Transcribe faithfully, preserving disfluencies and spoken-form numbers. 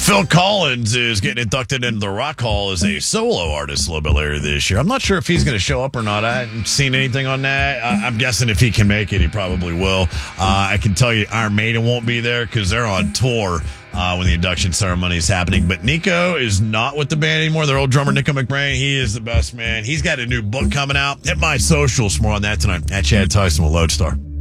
Phil Collins is getting inducted into the Rock Hall as a solo artist a little bit later this year. I'm not sure if he's going to show up or not. I haven't seen anything on that. I- I'm guessing if he can make it, he probably will. Uh, I can tell you Iron Maiden won't be there because they're on tour uh, when the induction ceremony is happening. But Nico is not with the band anymore. Their old drummer, Nico McBrain, he is the best man. He's got a new book coming out. Hit my socials for more on that tonight. At Chad Tyson with Lodestar.